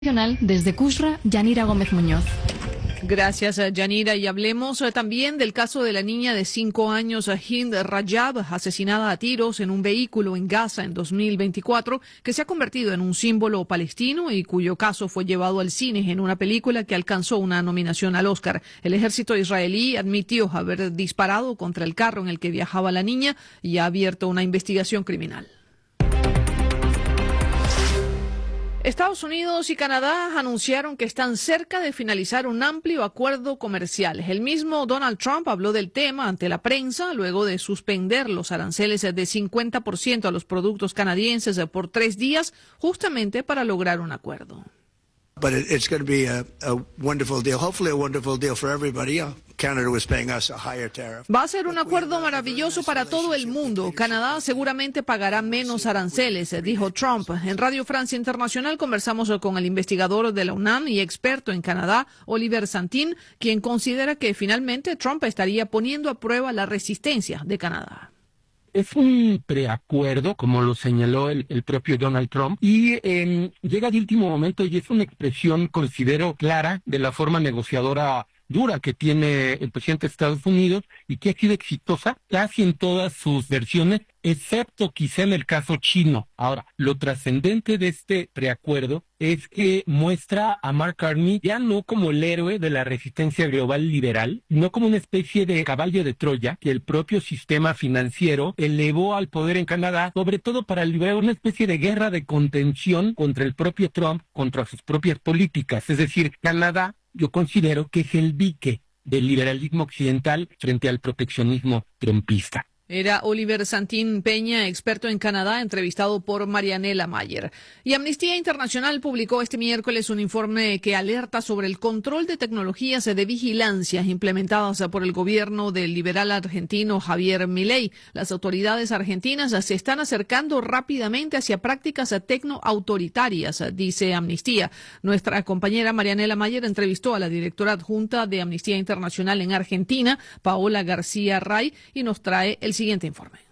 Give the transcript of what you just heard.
Desde Cushra, Yanira Gómez Muñoz. Gracias, Yanira. Y hablemos también del caso de la niña de 5 años, Hind Rajab, asesinada a tiros en un vehículo en Gaza en 2024, que se ha convertido en un símbolo palestino y cuyo caso fue llevado al cine en una película que alcanzó una nominación al Oscar. El ejército israelí admitió haber disparado contra el carro en el que viajaba la niña y ha abierto una investigación criminal. Estados Unidos y Canadá anunciaron que están cerca de finalizar un amplio acuerdo comercial. El mismo Donald Trump habló del tema ante la prensa luego de suspender los aranceles de 50% a los productos canadienses por 3 días, justamente para lograr un acuerdo. But it's going to be a wonderful deal, hopefully a wonderful deal for everybody. Canada was paying us a higher tariff. Va a ser un acuerdo maravilloso para todo el mundo. Canadá seguramente pagará menos aranceles, dijo Trump. En Radio Francia Internacional conversamos con el investigador de la UNAM y experto en Canadá, Oliver Santín, quien considera que finalmente Trump estaría poniendo a prueba la resistencia de Canadá. Es un preacuerdo, como lo señaló el propio Donald Trump, y llega de último momento y es una expresión, considero, clara de la forma negociadora dura que tiene el presidente de Estados Unidos y que ha sido exitosa casi en todas sus versiones, excepto quizá en el caso chino. Ahora, lo trascendente de este preacuerdo es que muestra a Mark Carney ya no como el héroe de la resistencia global liberal, sino como una especie de caballo de Troya que el propio sistema financiero elevó al poder en Canadá, sobre todo para librar una especie de guerra de contención contra el propio Trump, contra sus propias políticas. Es decir, Canadá, yo considero que es el dique del liberalismo occidental frente al proteccionismo trumpista. Era Oliver Santín Peña, experto en Canadá, entrevistado por Marianela Mayer. Y Amnistía Internacional publicó este miércoles un informe que alerta sobre el control de tecnologías de vigilancia implementadas por el gobierno del liberal argentino Javier Milei. Las autoridades argentinas se están acercando rápidamente hacia prácticas tecnoautoritarias, dice Amnistía. Nuestra compañera Marianela Mayer entrevistó a la directora adjunta de Amnistía Internacional en Argentina, Paola García Ray, y nos trae el siguiente informe.